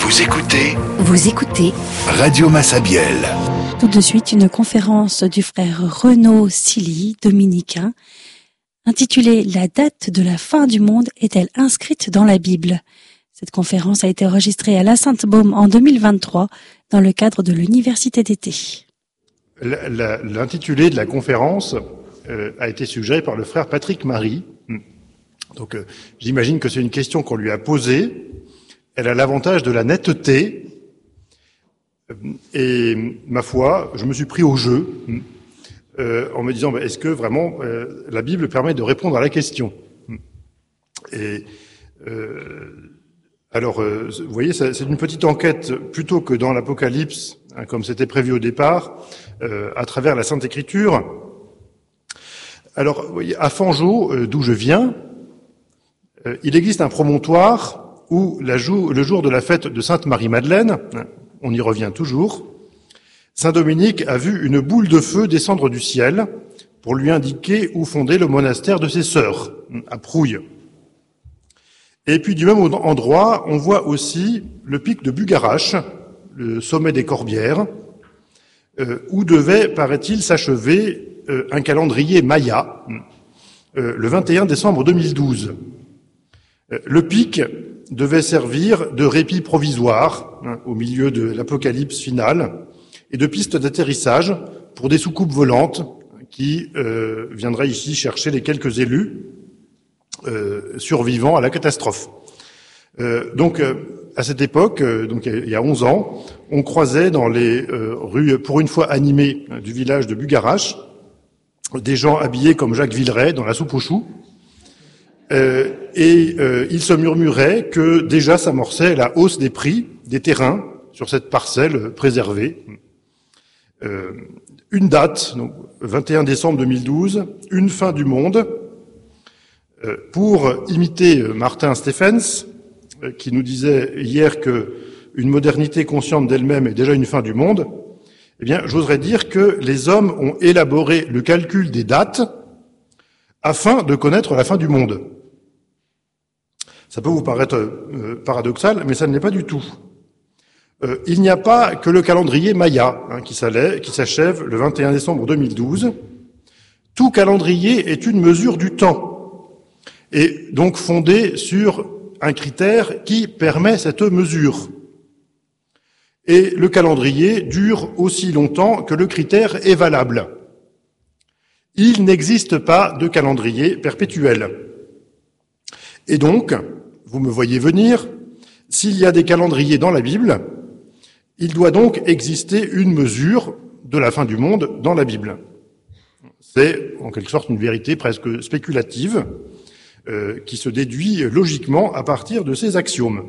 Vous écoutez Radio Massabielle. Tout de suite, une conférence du frère Renaud Silly, dominicain, intitulée « La date de la fin du monde est-elle inscrite dans la Bible ?» Cette conférence a été enregistrée à la Sainte-Baume en 2023 dans le cadre de l'université d'été. L'intitulé de la conférence a été suggéré par le frère Patrick Marie. Donc, j'imagine que c'est une question qu'on lui a posée. Elle a l'avantage de la netteté. Et ma foi, je me suis pris au jeu en me disant est-ce que vraiment la Bible permet de répondre à la question. Et alors, vous voyez, c'est une petite enquête plutôt que dans l'Apocalypse, comme c'était prévu au départ, à travers la Sainte Écriture. Alors, vous voyez, à Fangeau, d'où je viens, il existe un promontoire où le jour de la fête de Sainte Marie-Madeleine, on y revient toujours, Saint Dominique a vu une boule de feu descendre du ciel pour lui indiquer où fonder le monastère de ses sœurs, à Prouille. Et puis du même endroit, on voit aussi le pic de Bugarache, le sommet des Corbières, où devait, paraît-il, s'achever un calendrier maya, le 21 décembre 2012. Le pic devait servir de répit provisoire au milieu de l'apocalypse finale et de piste d'atterrissage pour des soucoupes volantes qui viendraient ici chercher les quelques élus survivants à la catastrophe. Donc, à cette époque, donc il y a 11 ans, on croisait dans les rues, pour une fois animées, du village de Bugarache, des gens habillés comme Jacques Villeray dans la soupe aux choux. Il se murmurait que déjà s'amorçait la hausse des prix des terrains sur cette parcelle préservée. Une date, donc 21 décembre 2012, une fin du monde. Pour imiter Martin Stephens, qui nous disait hier que une modernité consciente d'elle-même est déjà une fin du monde, eh bien, j'oserais dire que les hommes ont élaboré le calcul des dates afin de connaître la fin du monde. Ça peut vous paraître paradoxal, mais ça ne l'est pas du tout. Il n'y a pas que le calendrier Maya qui s'achève le 21 décembre 2012. Tout calendrier est une mesure du temps, et donc fondé sur un critère qui permet cette mesure. Et le calendrier dure aussi longtemps que le critère est valable. Il n'existe pas de calendrier perpétuel. Et donc, vous me voyez venir, s'il y a des calendriers dans la Bible, il doit donc exister une mesure de la fin du monde dans la Bible. C'est en quelque sorte une vérité presque spéculative qui se déduit logiquement à partir de ces axiomes.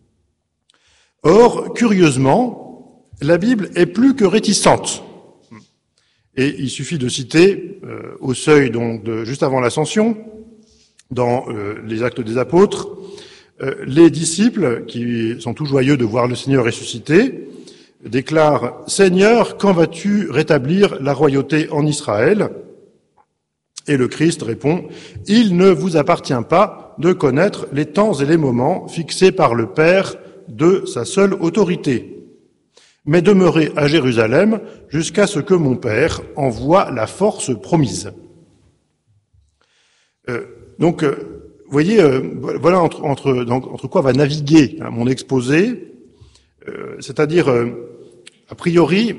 Or, curieusement, la Bible est plus que réticente. Et il suffit de citer au seuil donc juste avant l'Ascension, dans les Actes des Apôtres, les disciples, qui sont tout joyeux de voir le Seigneur ressuscité, déclarent « Seigneur, quand vas-tu rétablir la royauté en Israël ?» Et le Christ répond « Il ne vous appartient pas de connaître les temps et les moments fixés par le Père de sa seule autorité, mais demeurez à Jérusalem jusqu'à ce que mon Père envoie la force promise. » Donc, vous voyez, voilà entre quoi va naviguer mon exposé, c'est-à-dire, a priori,